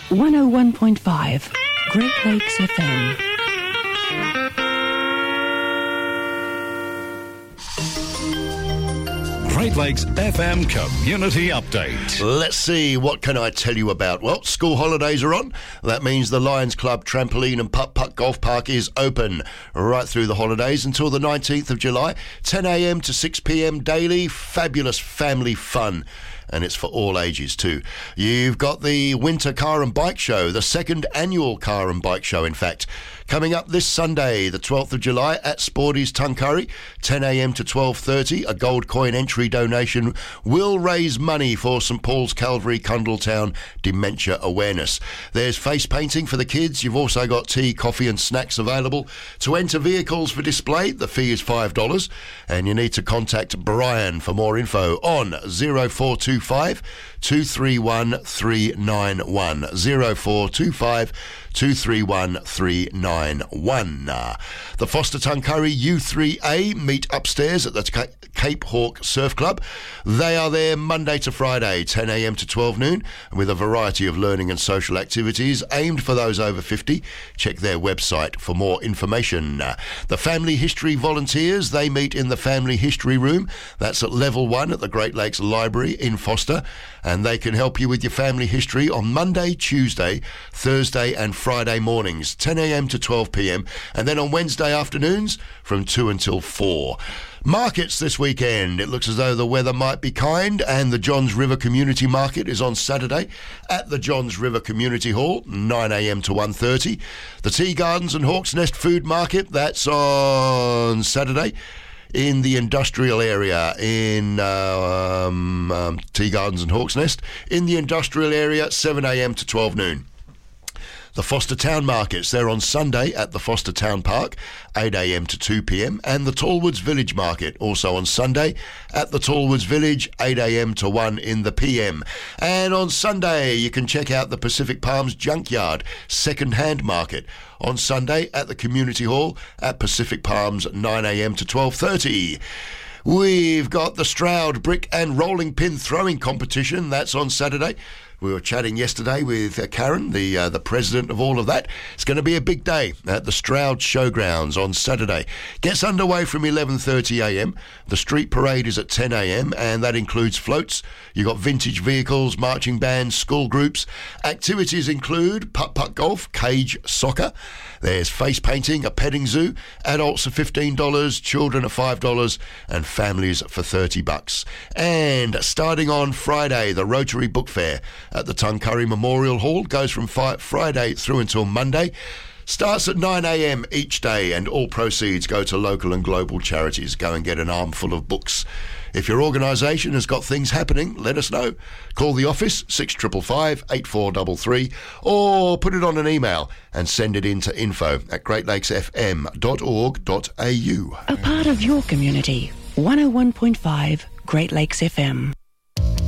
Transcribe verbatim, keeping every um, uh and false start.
one oh one point five Great Lakes F M. Great Lakes F M Community Update. Let's see, what can I tell you about? Well, school holidays are on. That means the Lions Club Trampoline and Putt-Putt Golf Park is open right through the holidays until the nineteenth of July, ten a m to six p m daily. Fabulous family fun. And it's for all ages too. You've got the Winter Car and Bike Show, the second annual Car and Bike Show, in fact, coming up this Sunday, the twelfth of July at Sporty's Tuncurry, ten a m to twelve thirty. A gold coin entry donation will raise money for St Paul's Calvary Cundletown Dementia Awareness. There's face painting for the kids. You've also got tea, coffee and snacks available. To enter vehicles for display, the fee is five dollars, and you need to contact Brian for more info on zero four two five two three one three nine one. zero four two five two three one three nine one. The Foster Tuncurry U three A meet upstairs at the Cape Hawk Surf Club. They are there Monday to Friday, ten a m to twelve noon, with a variety of learning and social activities aimed for those over fifty. Check their website for more information. The Family History Volunteers, they meet in the Family History Room. That's at level one at the Great Lakes Library in Foster, and they can help you with your family history on Monday, Tuesday, Thursday and Friday mornings, ten a m to twelve p m, and then on Wednesday afternoons from two until four. Markets this weekend. It looks as though the weather might be kind, and the Johns River Community Market is on Saturday at the Johns River Community Hall, nine a m to one thirty. The Tea Gardens and Hawks Nest Food Market, that's on Saturday in the industrial area in uh, um, um, Tea Gardens and Hawks Nest, in the industrial area, seven a m to twelve noon. The Foster Town Markets, they're on Sunday at the Foster Town Park, eight a m to two p m, and the Tallwoods Village Market, also on Sunday at the Tallwoods Village, eight a m to one in the p m. And on Sunday, you can check out the Pacific Palms Junkyard Second-Hand Market on Sunday at the Community Hall at Pacific Palms, nine a m to twelve thirty. We've got the Stroud Brick and Rolling Pin Throwing Competition, that's on Saturday. We were chatting yesterday with uh, Karen, the uh, the president of all of that. It's going to be a big day at the Stroud Showgrounds on Saturday. Gets underway from eleven thirty a m. The street parade is at ten a m, and that includes floats. You've got vintage vehicles, marching bands, school groups. Activities include putt-putt golf, cage soccer. There's face painting, a petting zoo. Adults are fifteen dollars, children are five dollars, and families for thirty bucks. And starting on Friday, the Rotary Book Fair at the Tuncurry Memorial Hall goes from fi- Friday through until Monday. Starts at nine a m each day, and all proceeds go to local and global charities. Go and get an armful of books. If your organisation has got things happening, let us know. Call the office, six five five, eight four three three, or put it on an email and send it in to info at great lakes f m dot org dot a u. A part of your community, one oh one point five Great Lakes F M.